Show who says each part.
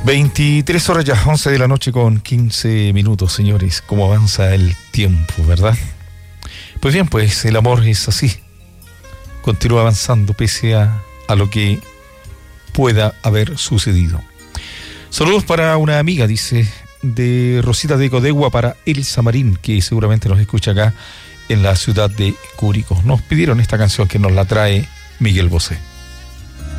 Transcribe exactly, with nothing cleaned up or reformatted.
Speaker 1: veintitrés horas ya, once de la noche con quince minutos, señores. Cómo avanza el tiempo, ¿verdad? Pues bien, pues el amor es así. Continúa avanzando pese a, a lo que pueda haber sucedido. Saludos para una amiga, dice, de Rosita de Codegua, para Elsa Marín, que seguramente nos escucha acá en la ciudad de Curicó. Nos pidieron esta canción que nos la trae Miguel Bosé.